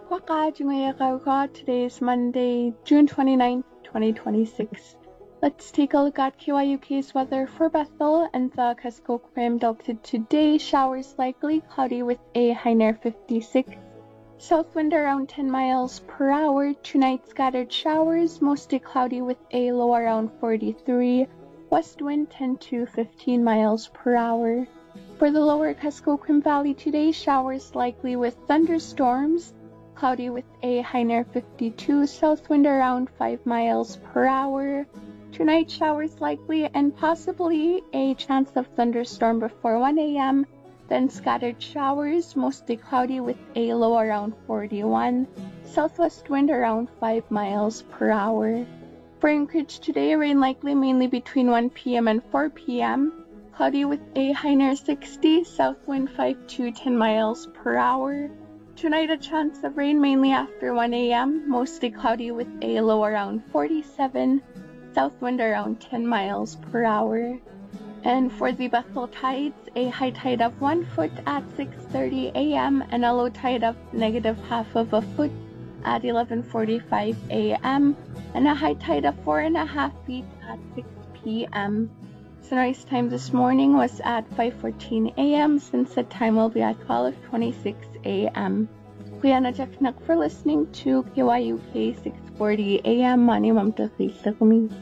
Today is Monday, June 29th, 2026. Let's take a look at KYUK's weather for Bethel and the Kuskokwim Delta today. Showers likely, cloudy with a high near 56. South wind around 10 miles per hour. Tonight scattered showers, mostly cloudy with a low around 43. West wind 10 to 15 miles per hour. For the lower Kuskokwim Valley today, showers likely with thunderstorms. Cloudy with a high near 52, south wind around 5 miles per hour. Tonight, showers likely and possibly a chance of thunderstorm before 1 a.m. Then scattered showers, mostly cloudy with a low around 41. Southwest wind around 5 miles per hour. For Anchorage today, rain likely mainly between 1 p.m. and 4 p.m. Cloudy with a high near 60, south wind 5 to 10 miles per hour. Tonight, a chance of rain mainly after 1 a.m., mostly cloudy with a low around 47, south wind around 10 miles per hour. And for the Bethel tides, a high tide of 1 foot at 6:30 a.m. and a low tide of -0.5 of a foot at 11:45 a.m. and a high tide of 4.5 feet at 6 p.m. Sunrise time this morning was at 5:14 a.m. Sunset time will be at 12:26 a.m. Kuya najaknak for listening to KYUK 640 a.m. Mani mamtakisa kami.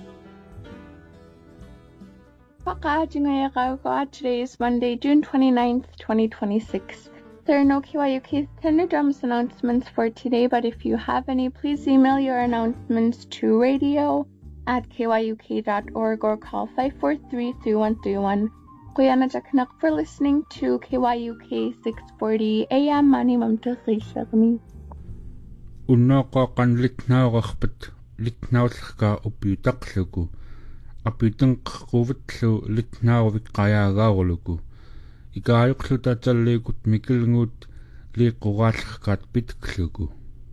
Today is Monday, June 29th, 2026. There are no KYUK Tender Drums announcements for today, but if you have any, please email your announcements to radio@kyuk.org or call 543-3131. Kuya najaknak for listening to KYUK 640 AM. Mani mamtakisa kami. Unnoqoqan litnaaqarpat litnaullerka upiutaqluku apitenqquvutlu litnaarvik qayaagaarluku ikaayuqluta talliikut mikilnguut liiqquraallerkaat pitkluku.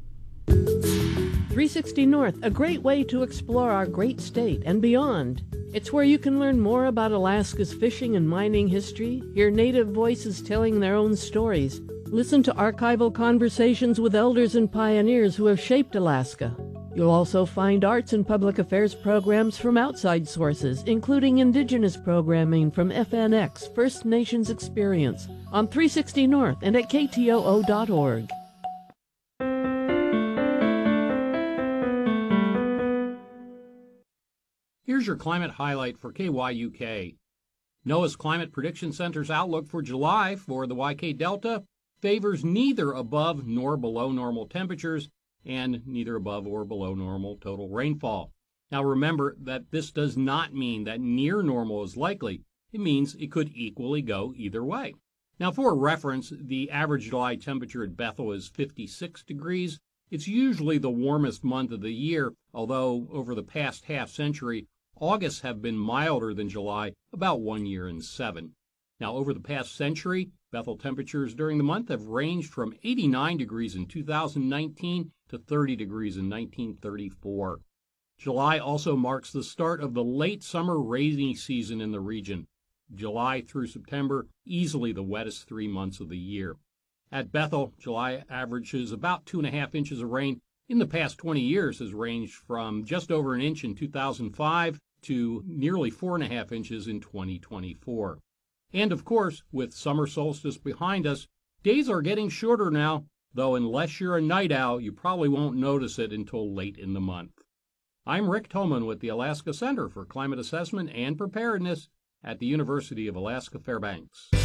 360 North, a great way to explore our great state and beyond. It's where you can learn more about Alaska's fishing and mining history, hear native voices telling their own stories, listen to archival conversations with elders and pioneers who have shaped Alaska. You'll also find arts and public affairs programs from outside sources, including indigenous programming from FNX, First Nations Experience, on 360 North and at ktoo.org. Here's your climate highlight for KYUK. NOAA's Climate Prediction Center's outlook for July for the YK Delta favors neither above nor below normal temperatures and neither above or below normal total rainfall. Now remember that this does not mean that near normal is likely. It means it could equally go either way. Now for reference, the average July temperature at Bethel is 56 degrees. It's usually the warmest month of the year, although over the past half century, Augusts have been milder than July about 1 year in 7. Now, over the past century, Bethel temperatures during the month have ranged from 89 degrees in 2019 to 30 degrees in 1934. July also marks the start of the late summer rainy season in the region. July through September, easily the wettest 3 months of the year. At Bethel, July averages about 2.5 inches of rain. In the past 20 years has ranged from just over an inch in 2005 to nearly 4.5 inches in 2024. And of course, with summer solstice behind us, days are getting shorter now, though unless you're a night owl, you probably won't notice it until late in the month. I'm Rick Tolman with the Alaska Center for Climate Assessment and Preparedness at the University of Alaska Fairbanks.